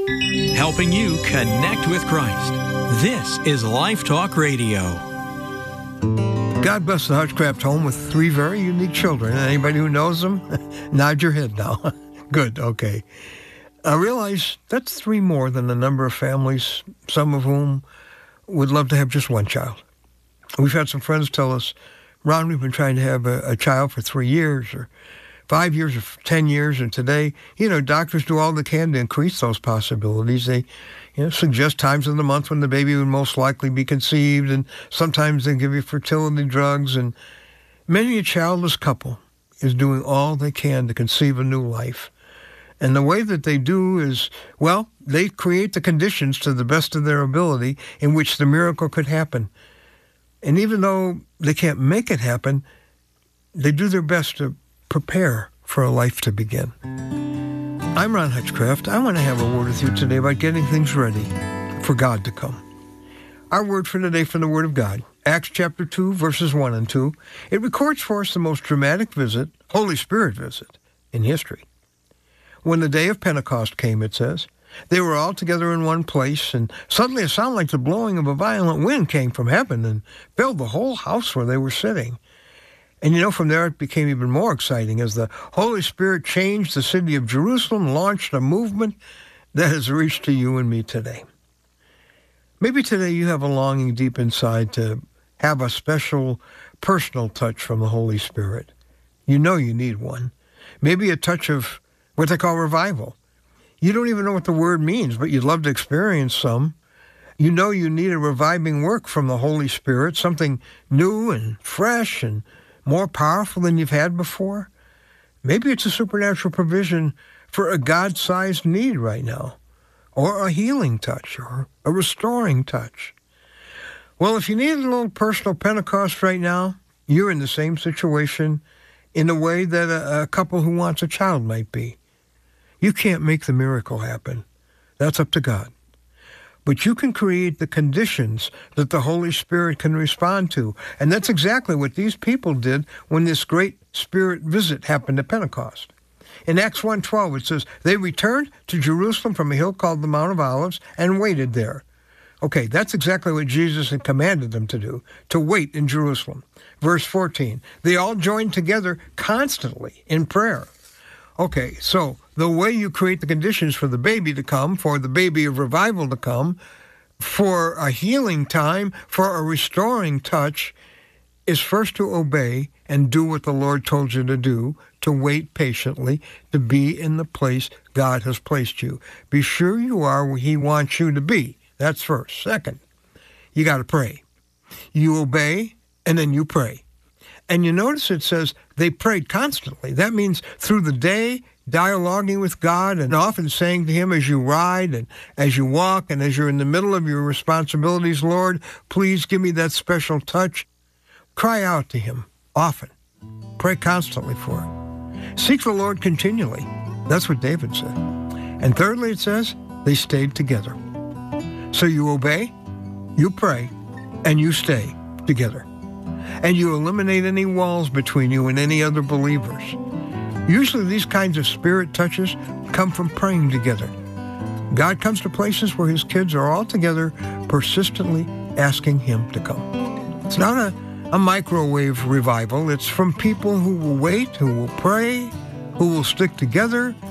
helping you connect with Christ. This is Life Talk Radio. God bless the Hutchcraft home with 3 very unique children. Anybody who knows them, nod your head now. Good, okay. I realize that's 3 more than the number of families, some of whom would love to have just 1 child. We've had some friends tell us, Ron, we've been trying to have a child for 3 years or 5 years or 10 years, and today, doctors do all they can to increase those possibilities. They, suggest times of the month when the baby would most likely be conceived, and sometimes they give you fertility drugs, and many a childless couple is doing all they can to conceive a new life. And the way that they do is, well, they create the conditions to the best of their ability in which the miracle could happen. And even though they can't make it happen, they do their best to prepare for a life to begin. I'm Ron Hutchcraft. I want to have a word with you today about getting things ready for God to come. Our word for today from the Word of God, Acts chapter 2, verses 1 and 2. It records for us the most dramatic visit, Holy Spirit visit, in history. When the day of Pentecost came, it says, they were all together in one place, and suddenly a sound like the blowing of a violent wind came from heaven and filled the whole house where they were sitting. And from there it became even more exciting as the Holy Spirit changed the city of Jerusalem, launched a movement that has reached to you and me today. Maybe today you have a longing deep inside to have a special personal touch from the Holy Spirit. You know you need one. Maybe a touch of what they call revival. You don't even know what the word means, but you'd love to experience some. You know you need a reviving work from the Holy Spirit, something new and fresh and more powerful than you've had before. Maybe it's a supernatural provision for a God-sized need right now, or a healing touch, or a restoring touch. Well, if you need a little personal Pentecost right now, you're in the same situation in a way that a couple who wants a child might be. You can't make the miracle happen. That's up to God. But you can create the conditions that the Holy Spirit can respond to. And that's exactly what these people did when this great Spirit visit happened at Pentecost. In Acts 1:12, it says, they returned to Jerusalem from a hill called the Mount of Olives and waited there. Okay, that's exactly what Jesus had commanded them to do, to wait in Jerusalem. Verse 14, they all joined together constantly in prayer. Okay, so the way you create the conditions for the baby to come, for the baby of revival to come, for a healing time, for a restoring touch, is first to obey and do what the Lord told you to do, to wait patiently, to be in the place God has placed you. Be sure you are where He wants you to be. That's first. Second, you got to pray. You obey, and then you pray. And you notice it says they prayed constantly. That means through the day, dialoguing with God and often saying to Him as you ride and as you walk and as you're in the middle of your responsibilities, Lord, please give me that special touch. Cry out to Him often. Pray constantly for it. Seek the Lord continually. That's what David said. And thirdly, it says they stayed together. So you obey, you pray, and you stay together. And you eliminate any walls between you and any other believers. Usually these kinds of spirit touches come from praying together. God comes to places where His kids are all together, persistently asking Him to come. It's not a microwave revival. It's from people who will wait, who will pray, who will stick together,